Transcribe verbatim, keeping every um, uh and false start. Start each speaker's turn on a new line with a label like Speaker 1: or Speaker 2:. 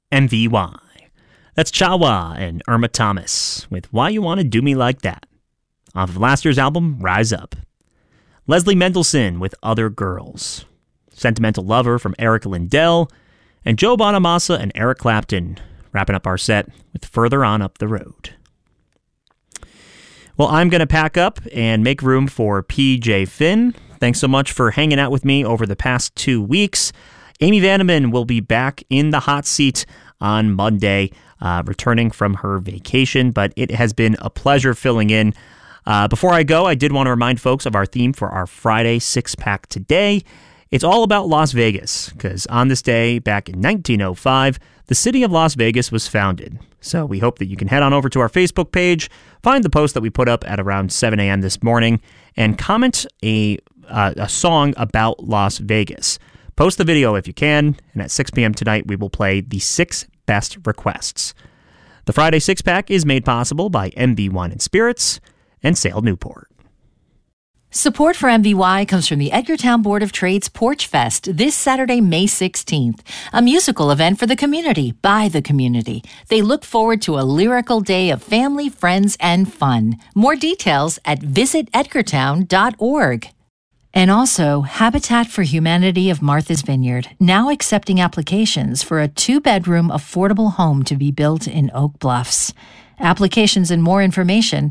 Speaker 1: M V Y. That's Chawa and Irma Thomas with Why You Want to Do Me Like That, off of last year's album, Rise Up. Leslie Mendelson with Other Girls. Sentimental Lover from Erica Lindell. And Joe Bonamassa and Eric Clapton wrapping up our set with Further On Up the Road. Well, I'm going to pack up and make room for P J Finn. Thanks so much for hanging out with me over the past two weeks. Amy Vandeman will be back in the hot seat on Monday, uh, returning from her vacation, but it has been a pleasure filling in. Uh, before I go, I did want to remind folks of our theme for our Friday six-pack today. It's all about Las Vegas, because on this day, back in nineteen oh five, the city of Las Vegas was founded. So we hope that you can head on over to our Facebook page, find the post that we put up at around seven a.m. this morning, and comment a, uh, a song about Las Vegas. Post the video if you can, and at six p.m. tonight, we will play the six best requests. The Friday six-pack is made possible by M V Wine and Spirits and Sale Newport.
Speaker 2: Support for M V Y comes from the Edgartown Board of Trade's Porch Fest this Saturday, May sixteenth, a musical event for the community, by the community. They look forward to a lyrical day of family, friends, and fun. More details at visit edgartown dot org. And also, Habitat for Humanity of Martha's Vineyard, now accepting applications for a two-bedroom affordable home to be built in Oak Bluffs. Applications and more information